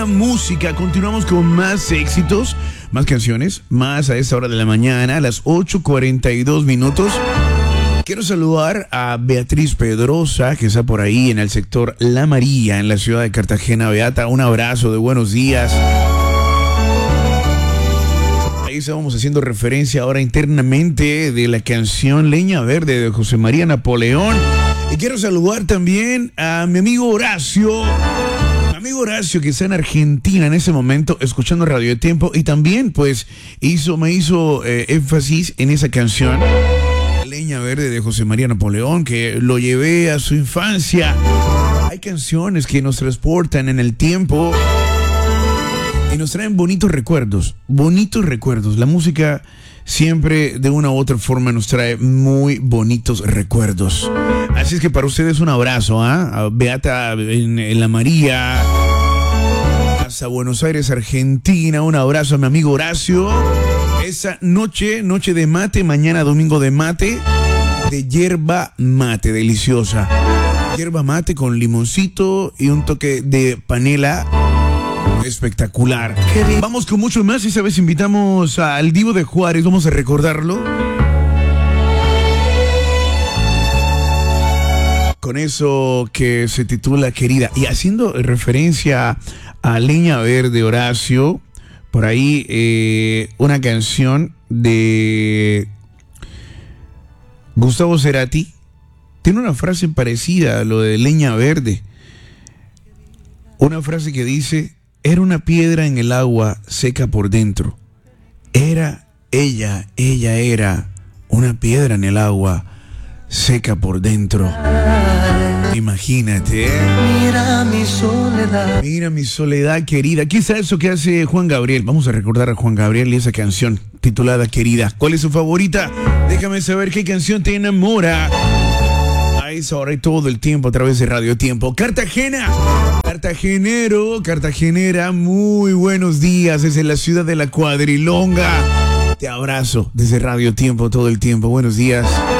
Música, continuamos con más éxitos, más canciones, más a esta hora de la mañana, a las 8:42 minutos. Quiero saludar a Beatriz Pedrosa, que está por ahí en el sector La María, en la ciudad de Cartagena. Beata, un abrazo de buenos días. Ahí estábamos haciendo referencia ahora internamente de la canción Leña Verde de José María Napoleón. Y quiero saludar también a mi amigo Horacio. Que está en Argentina en ese momento escuchando Radio de Tiempo y también pues me hizo énfasis en esa canción Leña Verde de José María Napoleón, que lo llevé a su infancia. Hay canciones que nos transportan en el tiempo y nos traen bonitos recuerdos. La música siempre de una u otra forma nos trae muy bonitos recuerdos. Así es que para ustedes un abrazo, a Beata en La María, hasta Buenos Aires, Argentina. Un abrazo a mi amigo Horacio. Esa noche de mate, mañana domingo de mate, de yerba mate, deliciosa. Yerba mate con limoncito y un toque de panela. Espectacular. Vamos con mucho más. Esta vez invitamos al Divo de Juárez. Vamos a recordarlo con eso que se titula Querida. Y haciendo referencia a Leña Verde, Horacio, por ahí una canción de Gustavo Cerati tiene una frase parecida a lo de Leña Verde. Una frase que dice: era una piedra en el agua seca por dentro. Ella era una piedra en el agua seca por dentro. Imagínate, Mira mi soledad querida. ¿Qué es eso que hace Juan Gabriel? Vamos a recordar a Juan Gabriel y esa canción titulada Querida. ¿Cuál es su favorita? Déjame saber qué canción te enamora. A esa hora y todo el tiempo a través de Radio Tiempo. Cartagena. Cartagenera, muy buenos días desde la ciudad de la Cuadrilonga. Te abrazo desde Radio Tiempo todo el tiempo. Buenos días.